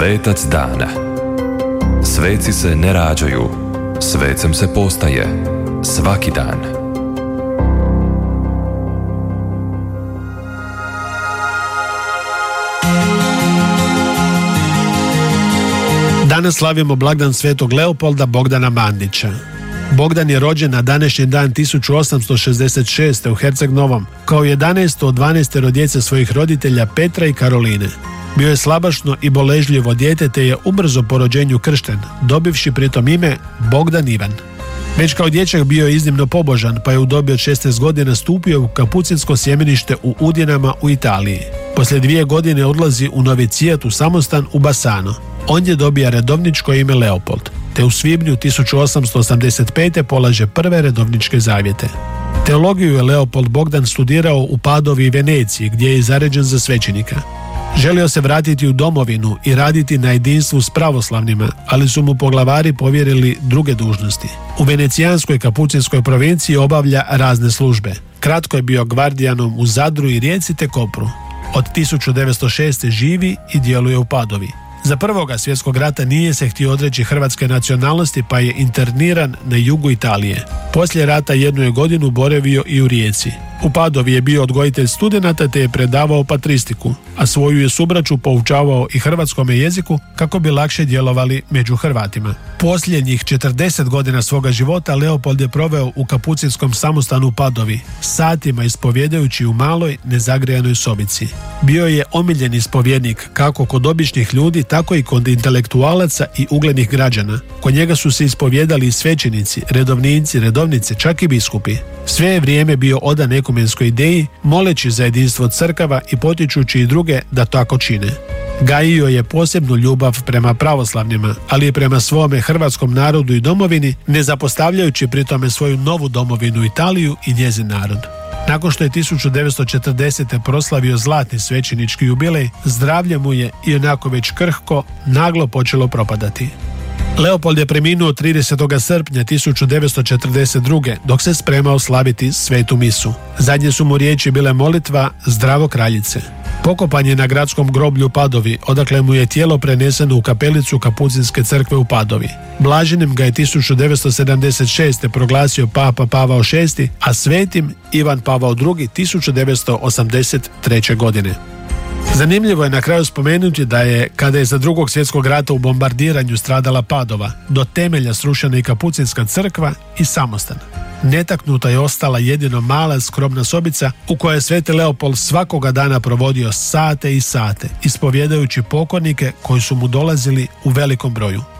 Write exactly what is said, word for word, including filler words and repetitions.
Svetac dana. Sveci se ne rađaju, svecem se postaje svaki dan. Danas slavimo blagdan Svetog Leopolda Bogdana Mandića. Bogdan je rođen na današnji dan tisuću osamsto šezdeset šeste. u Herceg Novom, kao jedanaesto od dvanaestero djece svojih roditelja Petra i Karoline. Bio je slabašno i boležljivo dijete te je ubrzo po rođenju kršten, dobivši pritom ime Bogdan Ivan. Već kao dječak bio je iznimno pobožan, pa je u dobi od šesnaest godina stupio u kapucinsko sjemenište u Udinama u Italiji. Poslije dvije godine odlazi u novicijat u samostan u Bassano. Ondje dobija redovničko ime Leopold, te u svibnju tisuću osamsto osamdeset pete. polaže prve redovničke zavjete. Teologiju je Leopold Bogdan studirao u Padovi i Veneciji, gdje je zaređen za svećenika. Želio se vratiti u domovinu i raditi na jedinstvu s pravoslavnima, ali su mu poglavari povjerili druge dužnosti. U venecijanskoj kapucinskoj provinciji obavlja razne službe. Kratko je bio gvardijanom u Zadru i Rijeci te Kopru. Od tisuću devetsto šeste. živi i djeluje u Padovi. Za Prvoga svjetskog rata nije se htio odreći hrvatske nacionalnosti, pa je interniran na jugu Italije. Poslije rata jednu je godinu boravio i u Rijeci. U Padovi je bio odgojitelj studenata te je predavao patristiku, a svoju je subraću poučavao i hrvatskome jeziku kako bi lakše djelovali među Hrvatima. Posljednjih četrdeset godina svoga života Leopold je proveo u kapucinskom samostanu u Padovi, satima ispovjedajući u maloj nezagrijanoj sobici. Bio je omiljen ispovjednik kako kod običnih ljudi, tako i kod intelektualaca i uglednih građana. Kod njega su se ispovjedali i svećenici, redovnici, redovnice, čak i biskupi. Sve je vrijeme bio odan ekumenskoj ideji, moleći za jedinstvo crkava i potičući i druge da tako čine. Gajio je posebnu ljubav prema pravoslavnima, ali i prema svome hrvatskom narodu i domovini, ne zapostavljajući pri tome svoju novu domovinu Italiju i njezin narod. Nakon što je tisuću devetsto četrdesete. proslavio zlatni svećenički jubilej, zdravlje mu je, ionako već krhko, naglo počelo propadati. Leopold je preminuo tridesetog srpnja tisuću devetsto četrdeset druge. dok se spremao slaviti svetu misu. Zadnje su mu riječi bile molitva Zdravo kraljice. Pokopan je na gradskom groblju u Padovi, odakle mu je tijelo preneseno u kapelicu Kapucinske crkve u Padovi. Blaženim ga je tisuću devetsto sedamdeset šeste. proglasio Papa Pavao šesti, a svetim Ivan Pavao drugi. tisuću devetsto osamdeset treće. godine. Zanimljivo je na kraju spomenuti da je, kada je za drugog svjetskog rata u bombardiranju stradala Padova, do temelja srušena i Kapucinska crkva i samostan. Netaknuta je ostala jedino mala skromna sobica u kojoj je sveti Leopold svakoga dana provodio sate i sate, ispovjedajući pokornike koji su mu dolazili u velikom broju.